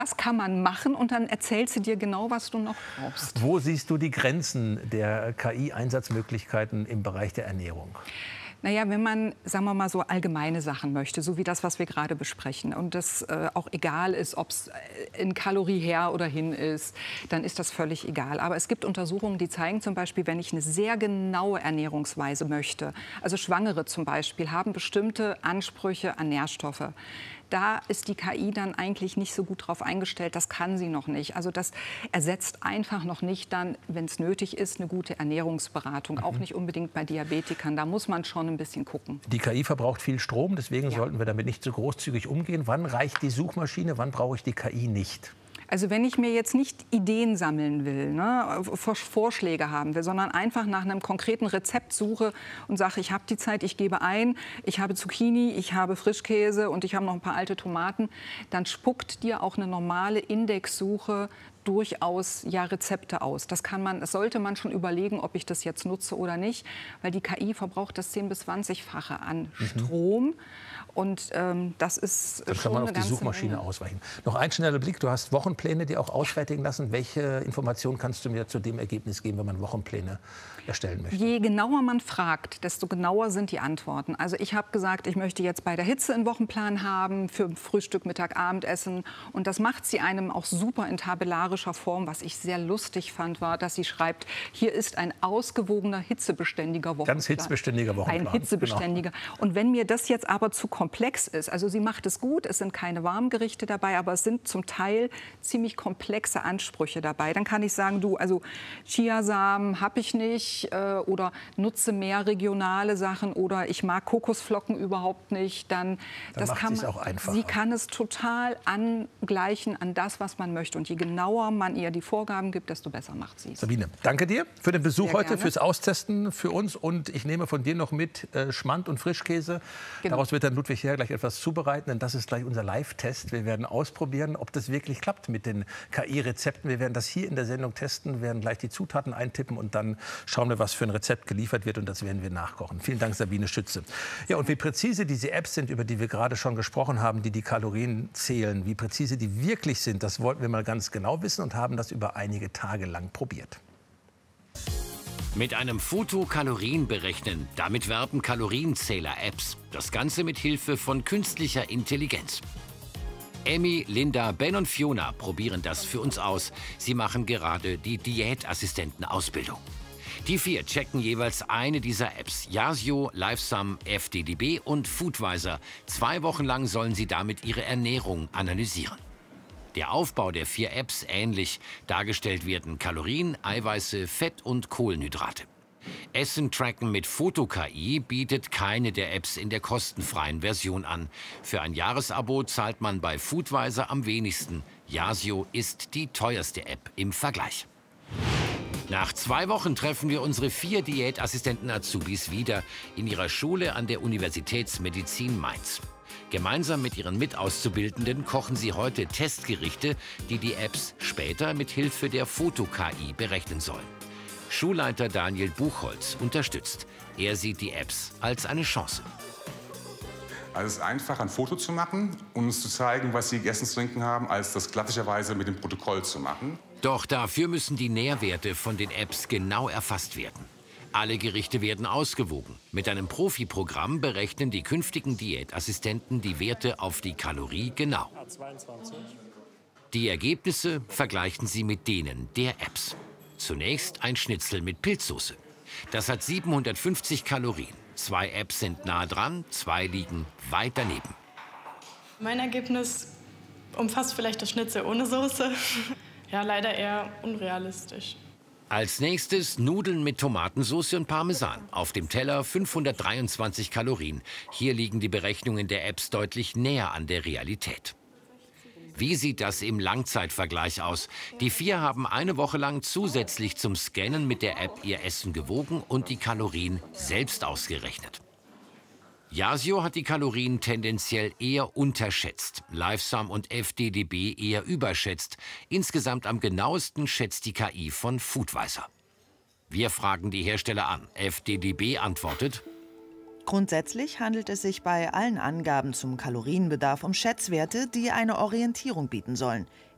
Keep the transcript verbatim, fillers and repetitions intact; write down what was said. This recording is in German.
Das kann man machen und dann erzählt sie dir genau, was du noch brauchst. Wo siehst du die Grenzen der K I-Einsatzmöglichkeiten im Bereich der Ernährung? Naja, wenn man, sagen wir mal, so allgemeine Sachen möchte, so wie das, was wir gerade besprechen, und das äh, auch egal ist, ob es in Kalorie her oder hin ist, dann ist das völlig egal. Aber es gibt Untersuchungen, die zeigen zum Beispiel, wenn ich eine sehr genaue Ernährungsweise möchte, also Schwangere zum Beispiel, haben bestimmte Ansprüche an Nährstoffe. Da ist die K I dann eigentlich nicht so gut drauf eingestellt, das kann sie noch nicht. Also das ersetzt einfach noch nicht dann, wenn es nötig ist, eine gute Ernährungsberatung. Mhm. Auch nicht unbedingt bei Diabetikern, da muss man schon ein bisschen gucken. Die K I verbraucht viel Strom, deswegen ja. sollten wir damit nicht so großzügig umgehen. Wann reicht die Suchmaschine, wann brauche ich die K I nicht? Also wenn ich mir jetzt nicht Ideen sammeln will, ne, Vorschläge haben will, sondern einfach nach einem konkreten Rezept suche und sage, ich habe die Zeit, ich gebe ein, ich habe Zucchini, ich habe Frischkäse und ich habe noch ein paar alte Tomaten, dann spuckt dir auch eine normale Indexsuche durchaus ja Rezepte aus. Das kann man, das sollte man schon überlegen, ob ich das jetzt nutze oder nicht, weil die K I verbraucht das zehn- bis zwanzigfache an mhm. Strom. Und ähm, das ist Dann kann man auf die Suchmaschine Menge. ausweichen. Noch ein schneller Blick. Du hast Wochenpläne, die auch ausfertigen lassen. Welche Informationen kannst du mir zu dem Ergebnis geben, wenn man Wochenpläne erstellen möchte? Je genauer man fragt, desto genauer sind die Antworten. Also ich habe gesagt, ich möchte jetzt bei der Hitze einen Wochenplan haben für Frühstück, Mittag, Abendessen. Und das macht sie einem auch super in tabellarischer Form. Was ich sehr lustig fand, war, dass sie schreibt, hier ist ein ausgewogener, hitzebeständiger Wochenplan. Ganz hitzebeständiger Wochenplan. Ein hitzebeständiger. Genau. Und wenn mir das jetzt aber zu komplex ist, also sie macht es gut, es sind keine Warmgerichte dabei, aber es sind zum Teil ziemlich komplexe Ansprüche dabei, dann kann ich sagen, du, also Chiasamen habe ich nicht äh, oder nutze mehr regionale Sachen oder ich mag Kokosflocken überhaupt nicht, dann, dann das kann man, auch einfacher. Sie kann es total angleichen an das, was man möchte und je genauer man ihr die Vorgaben gibt, desto besser macht sie es. Sabine, danke dir für den Besuch Sehr heute, gerne. fürs Austesten für uns und ich nehme von dir noch mit äh, Schmand und Frischkäse. Genau. Daraus wird dann Ludwig her gleich etwas zubereiten, denn das ist gleich unser Live-Test. Wir werden ausprobieren, ob das wirklich klappt mit den K I-Rezepten. Wir werden das hier in der Sendung testen, werden gleich die Zutaten eintippen und dann schauen wir, was für ein Rezept geliefert wird und das werden wir nachkochen. Vielen Dank, Sabine Schütze. Ja, und wie präzise diese Apps sind, über die wir gerade schon gesprochen haben, die die Kalorien zählen, wie präzise die wirklich sind, das wollten wir mal ganz genau wissen und haben das über einige Tage lang probiert. Mit einem Foto Kalorien berechnen, damit werben Kalorienzähler-Apps. Das Ganze mit Hilfe von künstlicher Intelligenz. Emmy, Linda, Ben und Fiona probieren das für uns aus. Sie machen gerade die Diätassistenten-Ausbildung. Die vier checken jeweils eine dieser Apps. Yasio, Lifesum, F D D B und Foodvisor. Zwei Wochen lang sollen sie damit ihre Ernährung analysieren. Der Aufbau der vier Apps ähnlich. Dargestellt werden Kalorien, Eiweiße, Fett und Kohlenhydrate. Essen tracken mit Foto-K I bietet keine der Apps in der kostenfreien Version an. Für ein Jahresabo zahlt man bei Foodvisor am wenigsten. Yasio ist die teuerste App im Vergleich. Nach zwei Wochen treffen wir unsere vier Diätassistenten-Azubis wieder in ihrer Schule an der Universitätsmedizin Mainz. Gemeinsam mit ihren Mitauszubildenden kochen sie heute Testgerichte, die die Apps später mit Hilfe der Foto-K I berechnen sollen. Schulleiter Daniel Buchholz unterstützt. Er sieht die Apps als eine Chance. Also es ist einfach, ein Foto zu machen und uns zu zeigen, was sie gegessen zu trinken haben, als das klassischerweise mit dem Protokoll zu machen. Doch dafür müssen die Nährwerte von den Apps genau erfasst werden. Alle Gerichte werden ausgewogen. Mit einem Profiprogramm berechnen die künftigen Diätassistenten die Werte auf die Kalorie genau. Die Ergebnisse vergleichen sie mit denen der Apps. Zunächst ein Schnitzel mit Pilzsoße. Das hat siebenhundertfünfzig Kalorien. Zwei Apps sind nah dran, zwei liegen weit daneben. Mein Ergebnis umfasst vielleicht das Schnitzel ohne Soße. Ja, leider eher unrealistisch. Als nächstes Nudeln mit Tomatensauce und Parmesan. Auf dem Teller fünfhundertdreiundzwanzig Kalorien. Hier liegen die Berechnungen der Apps deutlich näher an der Realität. Wie sieht das im Langzeitvergleich aus? Die vier haben eine Woche lang zusätzlich zum Scannen mit der App ihr Essen gewogen und die Kalorien selbst ausgerechnet. Yasio hat die Kalorien tendenziell eher unterschätzt, Lifesum und F D D B eher überschätzt. Insgesamt am genauesten schätzt die K I von Foodvisor. Wir fragen die Hersteller an. F D D B antwortet: Grundsätzlich handelt es sich bei allen Angaben zum Kalorienbedarf um Schätzwerte, die eine Orientierung bieten sollen.